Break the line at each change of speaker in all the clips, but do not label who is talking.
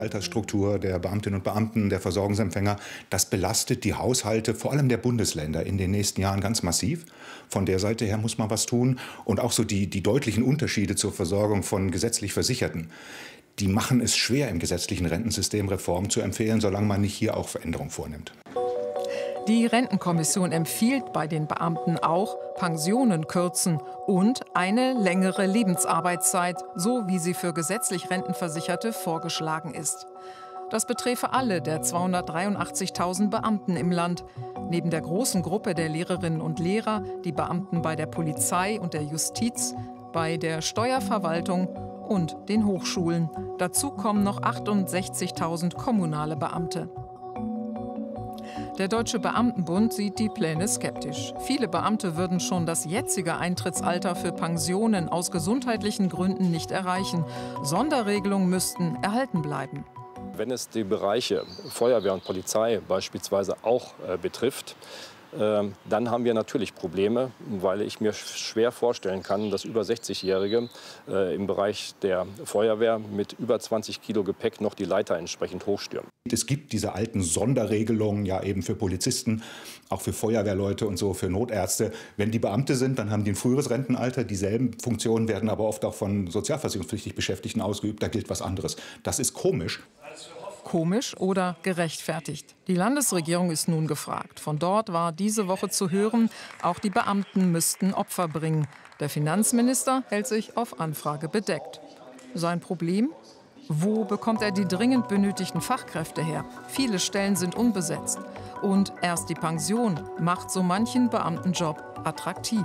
Altersstruktur der Beamtinnen und Beamten, der Versorgungsempfänger, das belastet die Haushalte, vor allem der Bundesländer, in den nächsten Jahren ganz massiv. Von der Seite her muss man was tun. Und auch so die deutlichen Unterschiede zur Versorgung von gesetzlich Versicherten, die machen es schwer, im gesetzlichen Rentensystem Reformen zu empfehlen, solange man nicht hier auch Veränderungen vornimmt.
Die Rentenkommission empfiehlt bei den Beamten auch Pensionen kürzen und eine längere Lebensarbeitszeit, so wie sie für gesetzlich Rentenversicherte vorgeschlagen ist. Das beträfe alle der 283.000 Beamten im Land. Neben der großen Gruppe der Lehrerinnen und Lehrer, die Beamten bei der Polizei und der Justiz, bei der Steuerverwaltung und den Hochschulen. Dazu kommen noch 68.000 kommunale Beamte. Der Deutsche Beamtenbund sieht die Pläne skeptisch. Viele Beamte würden schon das jetzige Eintrittsalter für Pensionen aus gesundheitlichen Gründen nicht erreichen. Sonderregelungen müssten erhalten bleiben.
Wenn es die Bereiche Feuerwehr und Polizei beispielsweise auch betrifft, dann haben wir natürlich Probleme, weil ich mir schwer vorstellen kann, dass über 60-Jährige im Bereich der Feuerwehr mit über 20 Kilo Gepäck noch die Leiter entsprechend hochstürmen.
Es gibt diese alten Sonderregelungen, ja eben für Polizisten, auch für Feuerwehrleute und so, für Notärzte. Wenn die Beamte sind, dann haben die ein früheres Rentenalter. Dieselben Funktionen werden aber oft auch von sozialversicherungspflichtig Beschäftigten ausgeübt. Da gilt was anderes. Das ist komisch.
Komisch oder gerechtfertigt? Die Landesregierung ist nun gefragt. Von dort war diese Woche zu hören, auch die Beamten müssten Opfer bringen. Der Finanzminister hält sich auf Anfrage bedeckt. Sein Problem? Wo bekommt er die dringend benötigten Fachkräfte her? Viele Stellen sind unbesetzt. Und erst die Pension macht so manchen Beamtenjob attraktiv.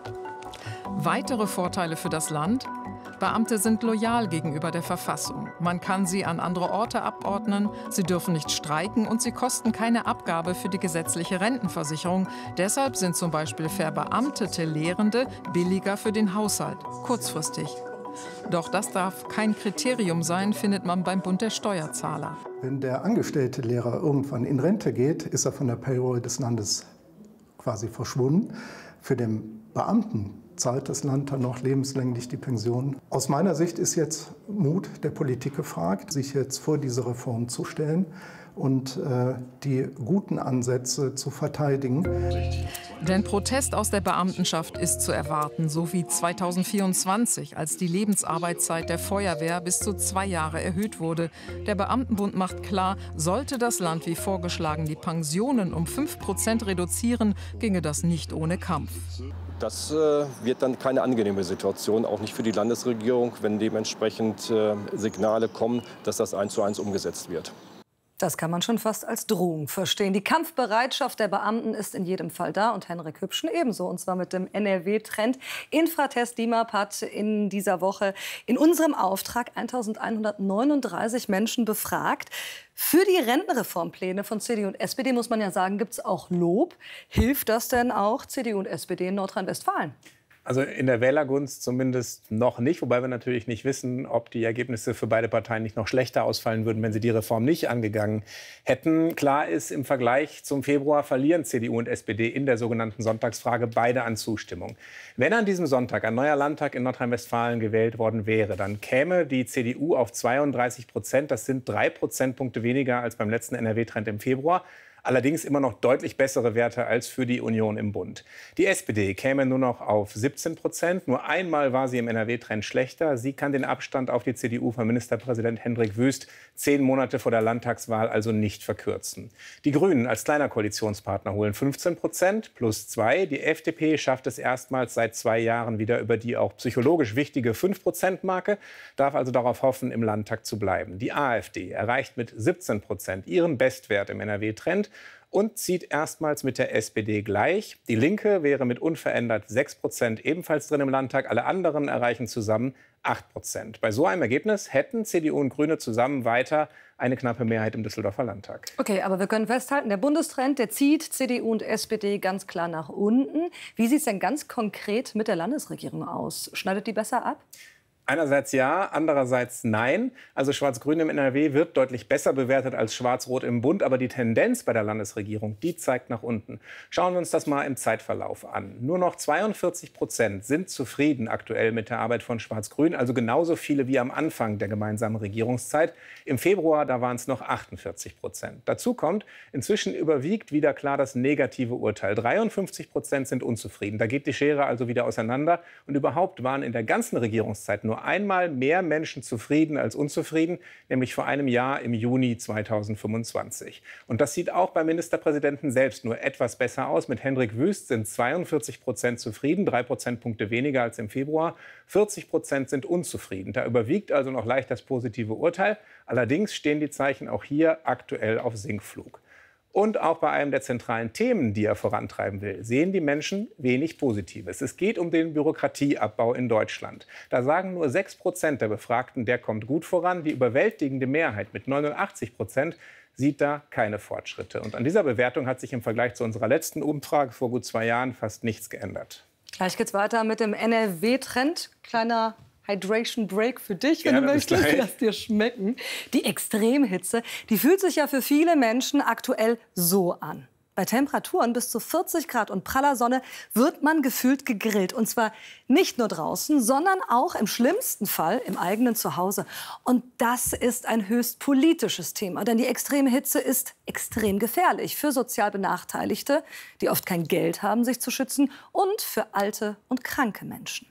Weitere Vorteile für das Land? Beamte sind loyal gegenüber der Verfassung. Man kann sie an andere Orte abordnen, sie dürfen nicht streiken und sie kosten keine Abgabe für die gesetzliche Rentenversicherung. Deshalb sind zum Beispiel verbeamtete Lehrende billiger für den Haushalt, kurzfristig. Doch das darf kein Kriterium sein, findet man beim Bund der Steuerzahler.
Wenn der angestellte Lehrer irgendwann in Rente geht, ist er von der Payroll des Landes quasi verschwunden. Für den Beamten zahlt das Land dann noch lebenslänglich die Pension. Aus meiner Sicht ist jetzt Mut der Politik gefragt, sich jetzt vor diese Reform zu stellen und die guten Ansätze zu verteidigen.
Denn Protest aus der Beamtenschaft ist zu erwarten, so wie 2024, als die Lebensarbeitszeit der Feuerwehr bis zu 2 Jahre erhöht wurde. Der Beamtenbund macht klar, sollte das Land wie vorgeschlagen die Pensionen um 5% reduzieren, ginge das nicht ohne Kampf.
Das wird dann keine angenehme Situation, auch nicht für die Landesregierung, wenn dementsprechend Signale kommen, dass das 1:1 umgesetzt wird.
Das kann man schon fast als Drohung verstehen. Die Kampfbereitschaft der Beamten ist in jedem Fall da und Henrik Hübschen ebenso. Und zwar mit dem NRW-Trend. Infratest DIMAP hat in dieser Woche in unserem Auftrag 1139 Menschen befragt. Für die Rentenreformpläne von CDU und SPD, muss man ja sagen, gibt es auch Lob. Hilft das denn auch CDU und SPD in Nordrhein-Westfalen?
Also in der Wählergunst zumindest noch nicht, wobei wir natürlich nicht wissen, ob die Ergebnisse für beide Parteien nicht noch schlechter ausfallen würden, wenn sie die Reform nicht angegangen hätten. Klar ist, im Vergleich zum Februar verlieren CDU und SPD in der sogenannten Sonntagsfrage beide an Zustimmung. Wenn an diesem Sonntag ein neuer Landtag in Nordrhein-Westfalen gewählt worden wäre, dann käme die CDU auf 32%. Das sind 3 Prozentpunkte weniger als beim letzten NRW-Trend im Februar. Allerdings immer noch deutlich bessere Werte als für die Union im Bund. Die SPD käme nur noch auf 17%. Nur einmal war sie im NRW-Trend schlechter. Sie kann den Abstand auf die CDU von Ministerpräsident Hendrik Wüst 10 Monate vor der Landtagswahl also nicht verkürzen. Die Grünen als kleiner Koalitionspartner holen 15% plus 2. Die FDP schafft es erstmals seit 2 Jahren wieder über die auch psychologisch wichtige 5%-Marke, darf also darauf hoffen, im Landtag zu bleiben. Die AfD erreicht mit 17% ihren Bestwert im NRW-Trend und zieht erstmals mit der SPD gleich. Die Linke wäre mit unverändert 6% ebenfalls drin im Landtag. Alle anderen erreichen zusammen 8%. Bei so einem Ergebnis hätten CDU und Grüne zusammen weiter eine knappe Mehrheit im Düsseldorfer Landtag.
Okay, aber wir können festhalten, der Bundestrend, der zieht CDU und SPD ganz klar nach unten. Wie sieht es denn ganz konkret mit der Landesregierung aus? Schneidet die besser ab?
Einerseits ja, andererseits nein. Also Schwarz-Grün im NRW wird deutlich besser bewertet als Schwarz-Rot im Bund. Aber die Tendenz bei der Landesregierung, die zeigt nach unten. Schauen wir uns das mal im Zeitverlauf an. Nur noch 42% sind zufrieden aktuell mit der Arbeit von Schwarz-Grün. Also genauso viele wie am Anfang der gemeinsamen Regierungszeit. Im Februar, da waren es noch 48%. Dazu kommt, inzwischen überwiegt wieder klar das negative Urteil. 53% sind unzufrieden. Da geht die Schere also wieder auseinander. Und überhaupt waren in der ganzen Regierungszeit nur einmal mehr Menschen zufrieden als unzufrieden, nämlich vor einem Jahr im Juni 2025. Und das sieht auch beim Ministerpräsidenten selbst nur etwas besser aus. Mit Hendrik Wüst sind 42% zufrieden, 3 Prozentpunkte weniger als im Februar. 40% sind unzufrieden. Da überwiegt also noch leicht das positive Urteil. Allerdings stehen die Zeichen auch hier aktuell auf Sinkflug. Und auch bei einem der zentralen Themen, die er vorantreiben will, sehen die Menschen wenig Positives. Es geht um den Bürokratieabbau in Deutschland. Da sagen nur 6% der Befragten, der kommt gut voran. Die überwältigende Mehrheit mit 89% sieht da keine Fortschritte. Und an dieser Bewertung hat sich im Vergleich zu unserer letzten Umfrage vor gut 2 Jahren fast nichts geändert.
Gleich geht's weiter mit dem NRW-Trend. Kleiner Hydration Break für dich, wenn du möchtest. Lass dir schmecken. Die Extremhitze, die fühlt sich ja für viele Menschen aktuell so an. Bei Temperaturen bis zu 40 Grad und praller Sonne wird man gefühlt gegrillt. Und zwar nicht nur draußen, sondern auch im schlimmsten Fall im eigenen Zuhause. Und das ist ein höchst politisches Thema. Denn die extreme Hitze ist extrem gefährlich für sozial Benachteiligte, die oft kein Geld haben, sich zu schützen, und für alte und kranke Menschen.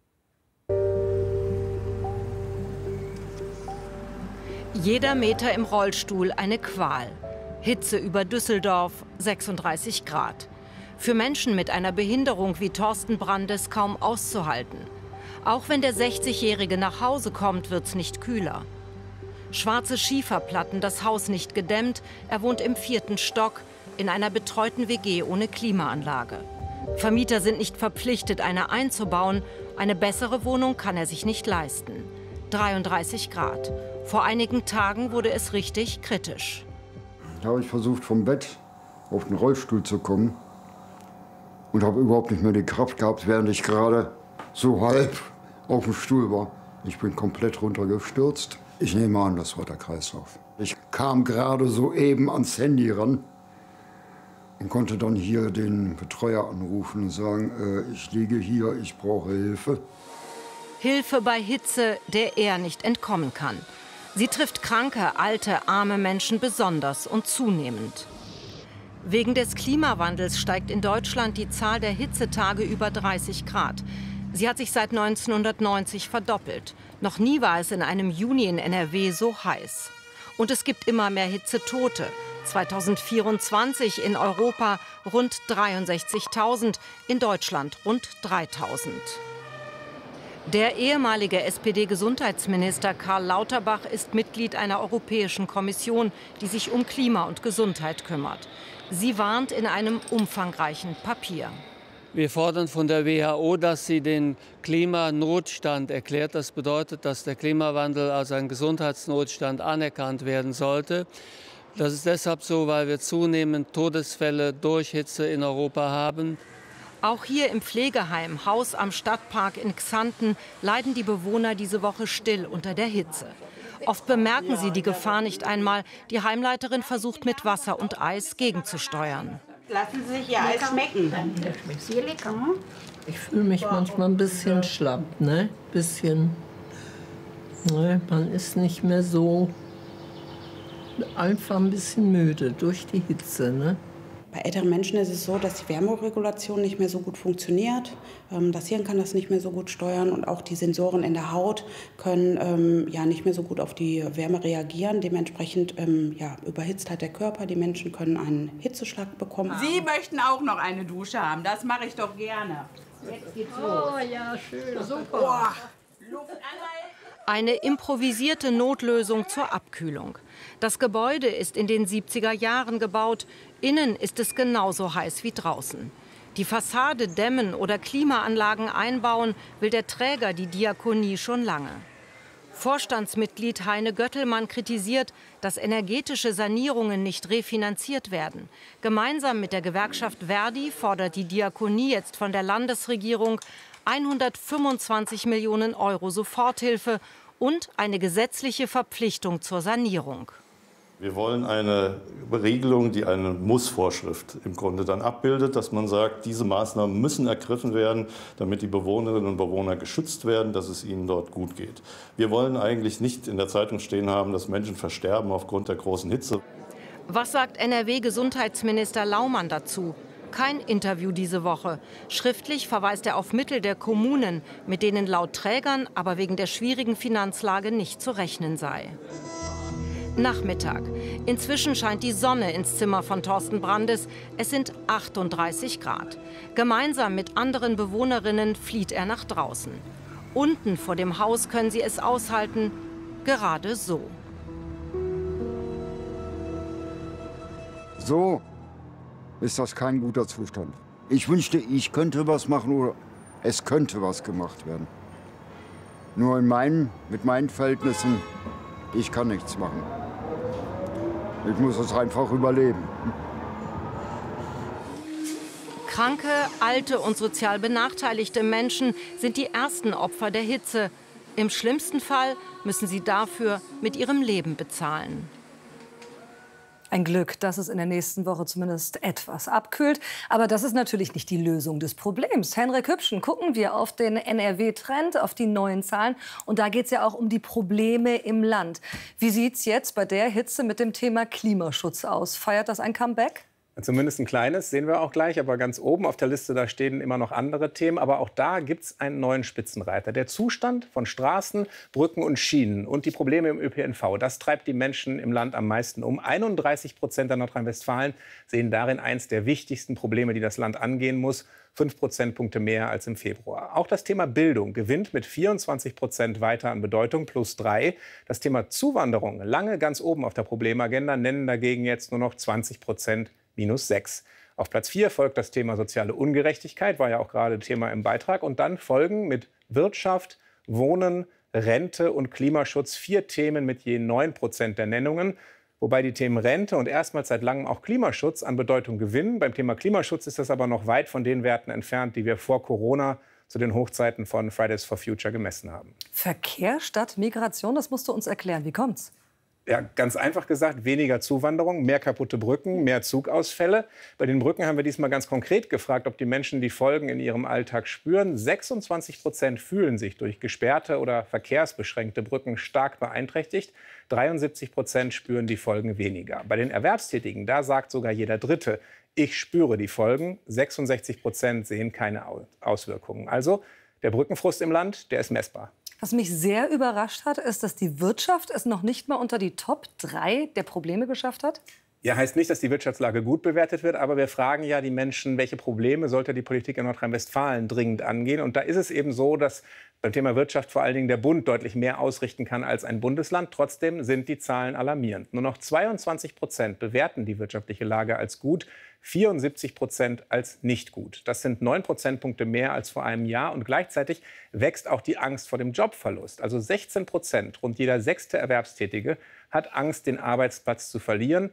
Jeder Meter im Rollstuhl eine Qual. Hitze über Düsseldorf, 36 Grad. Für Menschen mit einer Behinderung wie Thorsten Brandes kaum auszuhalten. Auch wenn der 60-Jährige nach Hause kommt, wird's nicht kühler. Schwarze Schieferplatten, das Haus nicht gedämmt. Er wohnt im 4. Stock in einer betreuten WG ohne Klimaanlage. Vermieter sind nicht verpflichtet, eine einzubauen. Eine bessere Wohnung kann er sich nicht leisten. 33 Grad. Vor einigen Tagen wurde es richtig kritisch.
Da habe ich versucht, vom Bett auf den Rollstuhl zu kommen und habe überhaupt nicht mehr die Kraft gehabt, während ich gerade so halb auf dem Stuhl war. Ich bin komplett runtergestürzt. Ich nehme an, das war der Kreislauf. Ich kam gerade soeben ans Handy ran und konnte dann hier den Betreuer anrufen und sagen, ich liege hier, ich brauche Hilfe.
Hilfe bei Hitze, der er nicht entkommen kann. Sie trifft kranke, alte, arme Menschen besonders und zunehmend. Wegen des Klimawandels steigt in Deutschland die Zahl der Hitzetage über 30 Grad. Sie hat sich seit 1990 verdoppelt. Noch nie war es in einem Juni in NRW so heiß. Und es gibt immer mehr Hitzetote. 2024 in Europa rund 63.000, in Deutschland rund 3.000. Der ehemalige SPD-Gesundheitsminister Karl Lauterbach ist Mitglied einer Europäischen Kommission, die sich um Klima und Gesundheit kümmert. Sie warnt in einem umfangreichen Papier.
Wir fordern von der WHO, dass sie den Klimanotstand erklärt. Das bedeutet, dass der Klimawandel als ein Gesundheitsnotstand anerkannt werden sollte. Das ist deshalb so, weil wir zunehmend Todesfälle durch Hitze in Europa haben.
Auch hier im Pflegeheim Haus am Stadtpark in Xanten leiden die Bewohner diese Woche still unter der Hitze. Oft bemerken sie die Gefahr nicht einmal. Die Heimleiterin versucht mit Wasser und Eis gegenzusteuern.
Lassen Sie sich Ihr Eis schmecken.
Das schmeckt sehr lecker. Ich fühle mich manchmal ein bisschen schlapp, ne? Man ist nicht mehr so, einfach ein bisschen müde durch die Hitze, ne?
Bei älteren Menschen ist es so, dass die Wärmeregulation nicht mehr so gut funktioniert. Das Hirn kann das nicht mehr so gut steuern und auch die Sensoren in der Haut können nicht mehr so gut auf die Wärme reagieren. Dementsprechend überhitzt halt der Körper. Die Menschen können einen Hitzeschlag bekommen.
Sie möchten auch noch eine Dusche haben. Das mache ich doch gerne. Jetzt geht's los.
Oh ja, schön, super.
Luft anhalten.
Eine improvisierte Notlösung zur Abkühlung. Das Gebäude ist in den 70er Jahren gebaut. Innen ist es genauso heiß wie draußen. Die Fassade dämmen oder Klimaanlagen einbauen, will der Träger, die Diakonie, schon lange. Vorstandsmitglied Heine Göttelmann kritisiert, dass energetische Sanierungen nicht refinanziert werden. Gemeinsam mit der Gewerkschaft Verdi fordert die Diakonie jetzt von der Landesregierung 125 Millionen € Soforthilfe und eine gesetzliche Verpflichtung zur Sanierung.
Wir wollen eine Regelung, die eine Mussvorschrift im Grunde dann abbildet, dass man sagt, diese Maßnahmen müssen ergriffen werden, damit die Bewohnerinnen und Bewohner geschützt werden, dass es ihnen dort gut geht. Wir wollen eigentlich nicht in der Zeitung stehen haben, dass Menschen versterben aufgrund der großen Hitze.
Was sagt NRW-Gesundheitsminister Laumann dazu? Kein Interview diese Woche. Schriftlich verweist er auf Mittel der Kommunen, mit denen laut Trägern aber wegen der schwierigen Finanzlage nicht zu rechnen sei. Nachmittag. Inzwischen scheint die Sonne ins Zimmer von Thorsten Brandes. Es sind 38 Grad. Gemeinsam mit anderen Bewohnerinnen flieht er nach draußen. Unten vor dem Haus können sie es aushalten, gerade so.
So ist das kein guter Zustand. Ich wünschte, ich könnte was machen oder es könnte was gemacht werden. Nur mit meinen Verhältnissen, ich kann nichts machen. Ich muss es einfach überleben.
Kranke, alte und sozial benachteiligte Menschen sind die ersten Opfer der Hitze. Im schlimmsten Fall müssen sie dafür mit ihrem Leben bezahlen.
Ein Glück, dass es in der nächsten Woche zumindest etwas abkühlt. Aber das ist natürlich nicht die Lösung des Problems. Henrik Hübschen, gucken wir auf den NRW-Trend, auf die neuen Zahlen. Und da geht es ja auch um die Probleme im Land. Wie sieht es jetzt bei der Hitze mit dem Thema Klimaschutz aus? Feiert das ein Comeback?
Zumindest ein kleines, sehen wir auch gleich. Aber ganz oben auf der Liste, da stehen immer noch andere Themen. Aber auch da gibt es einen neuen Spitzenreiter. Der Zustand von Straßen, Brücken und Schienen und die Probleme im ÖPNV. Das treibt die Menschen im Land am meisten um. 31% der Nordrhein-Westfalen sehen darin eins der wichtigsten Probleme, die das Land angehen muss. 5 Prozentpunkte mehr als im Februar. Auch das Thema Bildung gewinnt mit 24% weiter an Bedeutung, +3. Das Thema Zuwanderung, lange ganz oben auf der Problemagenda, nennen dagegen jetzt nur noch 20%. -6. Auf Platz 4 folgt das Thema soziale Ungerechtigkeit, war ja auch gerade Thema im Beitrag. Und dann folgen mit Wirtschaft, Wohnen, Rente und Klimaschutz 4 Themen mit je 9% der Nennungen. Wobei die Themen Rente und erstmals seit langem auch Klimaschutz an Bedeutung gewinnen. Beim Thema Klimaschutz ist das aber noch weit von den Werten entfernt, die wir vor Corona zu den Hochzeiten von Fridays for Future gemessen haben.
Verkehr statt Migration, das musst du uns erklären. Wie kommt's?
Ja, ganz einfach gesagt, weniger Zuwanderung, mehr kaputte Brücken, mehr Zugausfälle. Bei den Brücken haben wir diesmal ganz konkret gefragt, ob die Menschen die Folgen in ihrem Alltag spüren. 26% fühlen sich durch gesperrte oder verkehrsbeschränkte Brücken stark beeinträchtigt. 73% spüren die Folgen weniger. Bei den Erwerbstätigen, da sagt sogar jeder Dritte, ich spüre die Folgen. 66% sehen keine Auswirkungen. Also der Brückenfrust im Land, der ist messbar.
Was mich sehr überrascht hat, ist, dass die Wirtschaft es noch nicht mal unter die Top 3 der Probleme geschafft hat.
Ja, heißt nicht, dass die Wirtschaftslage gut bewertet wird, aber wir fragen ja die Menschen, welche Probleme sollte die Politik in Nordrhein-Westfalen dringend angehen. Und da ist es eben so, dass beim Thema Wirtschaft vor allen Dingen der Bund deutlich mehr ausrichten kann als ein Bundesland. Trotzdem sind die Zahlen alarmierend. Nur noch 22% bewerten die wirtschaftliche Lage als gut, 74% als nicht gut. Das sind 9 Prozentpunkte mehr als vor einem Jahr. Und gleichzeitig wächst auch die Angst vor dem Jobverlust. Also 16%, rund jeder 6. Erwerbstätige, hat Angst, den Arbeitsplatz zu verlieren.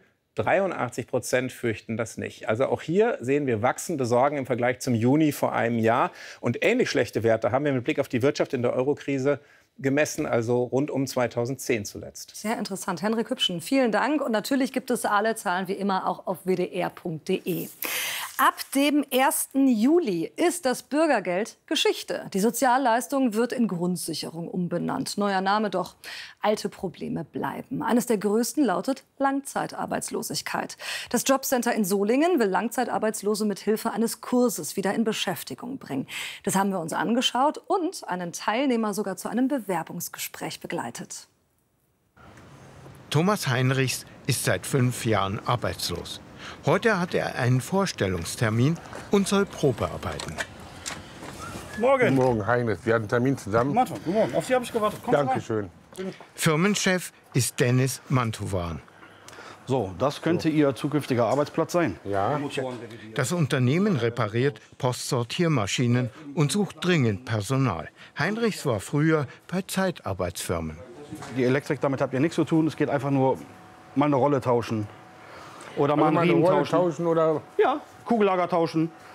83% fürchten das nicht. Also auch hier sehen wir wachsende Sorgen im Vergleich zum Juni vor einem Jahr. Und ähnlich schlechte Werte haben wir mit Blick auf die Wirtschaft in der Eurokrise gemessen, also rund um 2010 zuletzt.
Sehr interessant. Henrik Hübschen, vielen Dank. Und natürlich gibt es alle Zahlen wie immer auch auf wdr.de. Ab dem 1. Juli ist das Bürgergeld Geschichte. Die Sozialleistung wird in Grundsicherung umbenannt. Neuer Name, doch alte Probleme bleiben. Eines der größten lautet Langzeitarbeitslosigkeit. Das Jobcenter in Solingen will Langzeitarbeitslose mit Hilfe eines Kurses wieder in Beschäftigung bringen. Das haben wir uns angeschaut und einen Teilnehmer sogar zu einem Bewerbungsgespräch begleitet.
Thomas Heinrichs ist seit 5 Jahren arbeitslos. Heute hat er einen Vorstellungstermin und soll Probe arbeiten.
Morgen. Guten Morgen, Heinrich. Wir hatten einen Termin zusammen. Martha, guten Morgen. Auf Sie habe ich gewartet. Kommt Dankeschön.
Firmenchef ist Dennis Mantowan.
So, das könnte Ihr zukünftiger Arbeitsplatz sein.
Ja.
Das Unternehmen repariert Postsortiermaschinen und sucht dringend Personal. Heinrichs war früher bei Zeitarbeitsfirmen.
Die Elektrik, damit habt ihr nichts zu tun. Es geht einfach nur mal eine Rolle tauschen. Oder mal einen Riemen tauschen.
Oder?
Ja, Kugellager tauschen.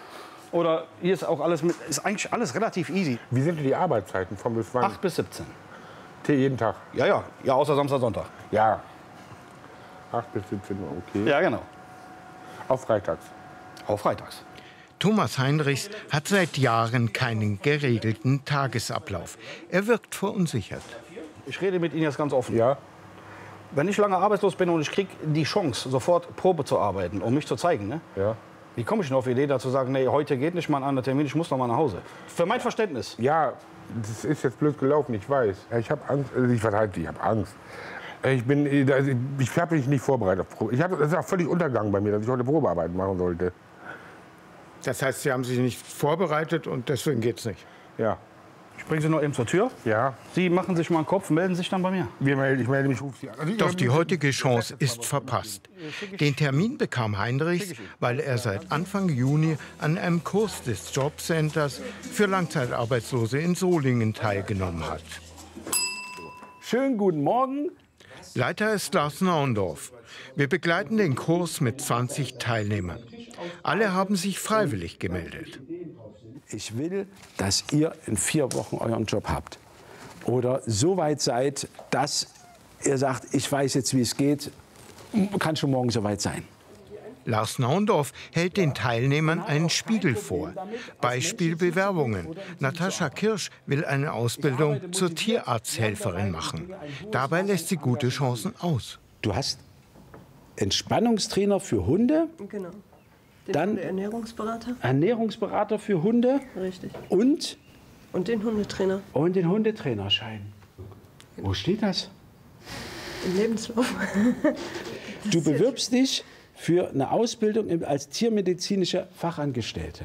Oder hier ist auch alles ist eigentlich alles relativ easy.
Wie sind die Arbeitszeiten von bis wann?
8 bis 17.
Jeden Tag?
Ja, außer Samstag, Sonntag.
Ja. 8 bis 17 Uhr, okay.
Ja, genau.
Auch freitags?
Auch freitags.
Thomas Heinrichs hat seit Jahren keinen geregelten Tagesablauf. Er wirkt verunsichert.
Ich rede mit Ihnen jetzt ganz offen.
Ja.
Wenn ich lange arbeitslos bin und ich kriege die Chance, sofort Probe zu arbeiten, um mich zu zeigen, ne?
Ja.
Wie komme ich denn auf die Idee, da zu sagen, nee, heute geht nicht mal ein anderer Termin, ich muss noch mal nach Hause? Für mein Verständnis.
Ja, das ist jetzt blöd gelaufen, ich weiß. Ich habe Angst, ich habe Angst. Ich habe mich nicht vorbereitet auf Probe. Das ist auch völlig untergegangen bei mir, dass ich heute Probearbeiten machen sollte.
Das heißt, Sie haben sich nicht vorbereitet und deswegen geht's nicht?
Ja.
Ich bringe Sie noch eben zur Tür.
Ja.
Sie machen sich mal einen Kopf, melden sich dann bei mir.
Ich melde mich, rufe Sie an.
Doch die heutige Chance ist verpasst. Den Termin bekam Heinrichs, weil er seit Anfang Juni an einem Kurs des Jobcenters für Langzeitarbeitslose in Solingen teilgenommen hat.
Schönen guten Morgen.
Leiter ist Lars Naundorf. Wir begleiten den Kurs mit 20 Teilnehmern. Alle haben sich freiwillig gemeldet.
Ich will, dass ihr in 4 Wochen euren Job habt. Oder so weit seid, dass ihr sagt, ich weiß jetzt, wie es geht, kann schon morgen soweit sein.
Lars Naundorf hält den Teilnehmern einen Spiegel vor. Beispiel Bewerbungen. Natascha Kirsch will eine Ausbildung zur Tierarzthelferin machen. Dabei lässt sie gute Chancen aus.
Du hast Entspannungstrainer für Hunde.
Genau.
Dann
Ernährungsberater.
Ernährungsberater für Hunde.
Richtig.
Und
den Hundetrainer.
Und den Hundetrainerschein. Wo steht das?
Im Lebenslauf.
Du bewirbst dich für eine Ausbildung als tiermedizinische Fachangestellte.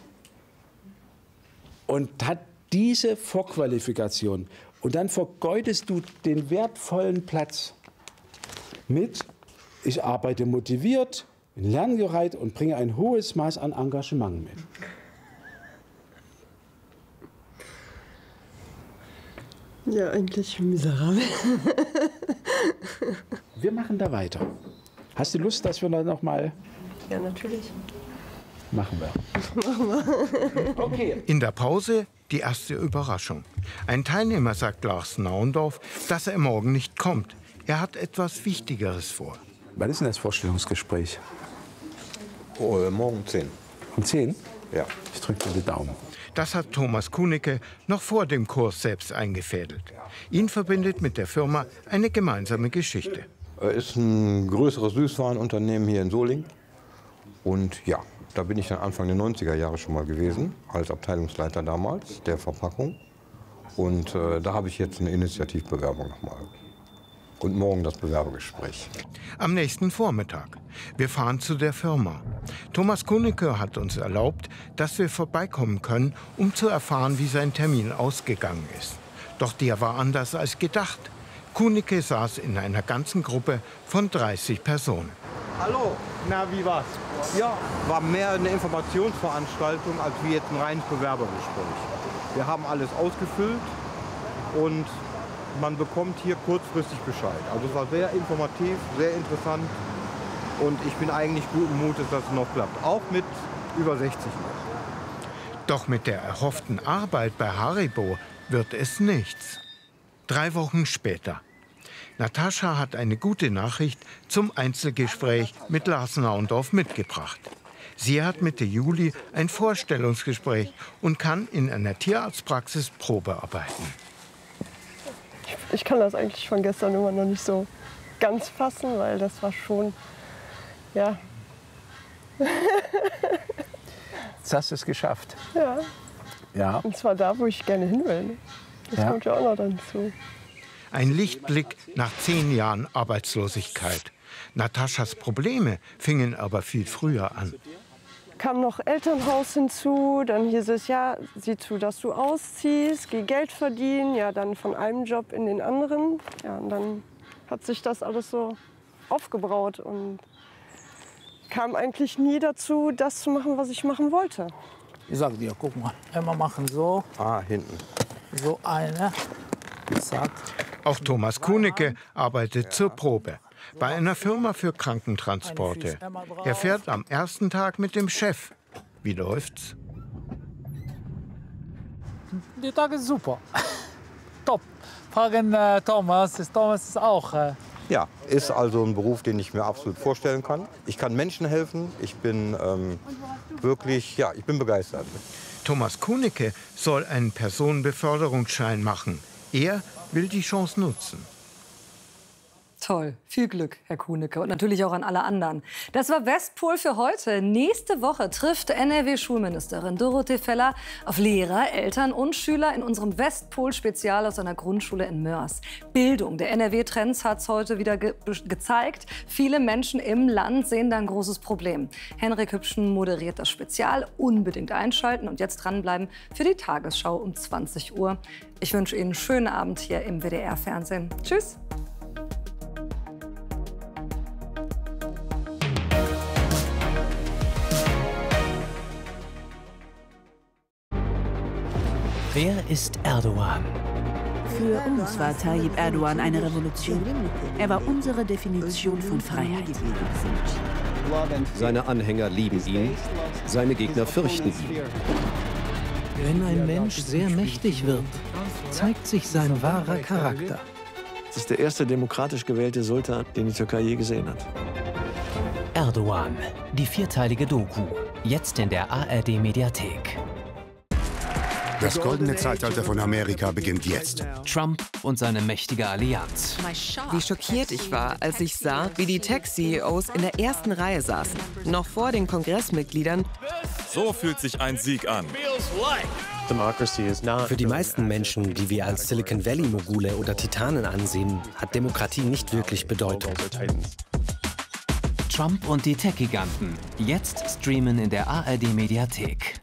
Und hat diese Vorqualifikation. Und dann vergeudest du den wertvollen Platz mit, ich arbeite motiviert, bin lernbereit und bringe ein hohes Maß an Engagement mit.
Ja, eigentlich miserabel.
Wir machen da weiter. Hast du Lust, dass wir da noch mal...
Ja, natürlich.
Machen wir.
Machen wir.
Okay.
In der Pause die erste Überraschung. Ein Teilnehmer sagt Lars Naundorf, dass er morgen nicht kommt. Er hat etwas Wichtigeres vor.
Wann ist denn das Vorstellungsgespräch?
Morgen um 10.
Um 10?
Ja.
Ich drücke dir die Daumen.
Das hat Thomas Kunicke noch vor dem Kurs selbst eingefädelt. Ihn verbindet mit der Firma eine gemeinsame Geschichte.
Ist ein größeres Süßwarenunternehmen hier in Solingen. Und ja, da bin ich dann Anfang der 90er Jahre schon mal gewesen, als Abteilungsleiter damals der Verpackung. Und da habe ich jetzt eine Initiativbewerbung nochmal. Und morgen das Bewerbergespräch.
Am nächsten Vormittag. Wir fahren zu der Firma. Thomas Kunicke hat uns erlaubt, dass wir vorbeikommen können, um zu erfahren, wie sein Termin ausgegangen ist. Doch der war anders als gedacht. Kunicke saß in einer ganzen Gruppe von 30 Personen.
Hallo, na wie war's? Ja, war mehr eine Informationsveranstaltung als wie jetzt ein reines Bewerbergespräch. Wir haben alles ausgefüllt und man bekommt hier kurzfristig Bescheid. Also es war sehr informativ, sehr interessant und ich bin eigentlich guten Mutes, dass es noch klappt. Auch mit über 60 Jahren.
Doch mit der erhofften Arbeit bei Haribo wird es nichts. 3 Wochen später. Natascha hat eine gute Nachricht zum Einzelgespräch mit Lars Naundorf mitgebracht. Sie hat Mitte Juli ein Vorstellungsgespräch und kann in einer Tierarztpraxis Probe arbeiten.
Ich kann das eigentlich von gestern immer noch nicht so ganz fassen, weil das war schon, ja.
Jetzt hast du es geschafft.
Ja.
Ja.
Und zwar da, wo ich gerne hin will. Ne? Das
Ja.
kommt ja auch noch dazu.
Ein Lichtblick nach 10 Jahren Arbeitslosigkeit. Nataschas Probleme fingen aber viel früher an.
Kam noch Elternhaus hinzu, dann hieß es, ja, sieh zu, dass du ausziehst, geh Geld verdienen, ja, dann von einem Job in den anderen. Ja, und dann hat sich das alles so aufgebraut und kam eigentlich nie dazu, das zu machen, was ich machen wollte.
Ich sag dir, guck mal, immer machen so.
Ah, hinten.
So eine. Zack.
Auch Thomas Kunicke arbeitet zur Probe bei einer Firma für Krankentransporte. Er fährt am ersten Tag mit dem Chef. Wie läuft's?
Die Tag ist super. Top. Fragen Thomas. Thomas ist auch.
Ja, ist also ein Beruf, den ich mir absolut vorstellen kann. Ich kann Menschen helfen. Ich bin wirklich, ja, ich bin begeistert.
Thomas Kuhnecke soll einen Personenbeförderungsschein machen. Er will die Chance nutzen.
Toll. Viel Glück, Herr Kuhnecke. Und natürlich auch an alle anderen. Das war Westpol für heute. Nächste Woche trifft NRW-Schulministerin Dorothee Feller auf Lehrer, Eltern und Schüler in unserem Westpol-Spezial aus einer Grundschule in Mörs. Bildung. Der NRW-Trends hat es heute wieder gezeigt. Viele Menschen im Land sehen da ein großes Problem. Henrik Hübschen moderiert das Spezial. Unbedingt einschalten und jetzt dranbleiben für die Tagesschau um 20 Uhr. Ich wünsche Ihnen einen schönen Abend hier im WDR-Fernsehen. Tschüss.
Wer ist Erdogan?
Für uns war Tayyip Erdogan eine Revolution. Er war unsere Definition von Freiheit.
Seine Anhänger lieben ihn, seine Gegner fürchten ihn. Wenn ein Mensch sehr mächtig wird, zeigt sich sein wahrer Charakter.
Das ist der erste demokratisch gewählte Sultan, den die Türkei je gesehen hat.
Erdogan, die 4-teilige Doku, jetzt in der ARD-Mediathek.
Das goldene Zeitalter von Amerika beginnt jetzt.
Trump und seine mächtige Allianz.
Wie schockiert ich war, als ich sah, wie die Tech-CEOs in der ersten Reihe saßen, noch vor den Kongressmitgliedern.
So fühlt sich ein Sieg an.
Für die meisten Menschen, die wir als Silicon Valley-Mogule oder Titanen ansehen, hat Demokratie nicht wirklich Bedeutung. Trump und die Tech-Giganten. Jetzt streamen in der ARD-Mediathek.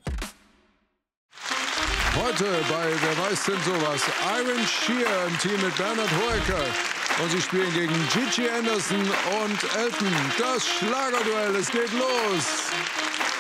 Heute bei Wer weiß denn sowas? Iron Shear im Team mit Bernhard Hoeker. Und sie spielen gegen Gigi Anderson und Elton. Das Schlagerduell, es geht los.